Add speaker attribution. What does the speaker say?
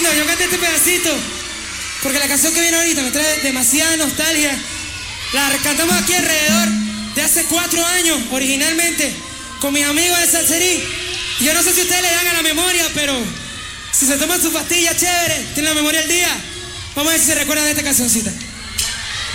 Speaker 1: lindo, yo canté este pedacito porque la canción que viene ahorita me trae demasiada nostalgia. La cantamos aquí alrededor de hace 4 años, originalmente, con mis amigos de Salserí. Yo no sé si ustedes le dan a la memoria, pero si se toman su pastilla chévere, tienen la memoria al día. Vamos a ver si se recuerdan de esta cancioncita.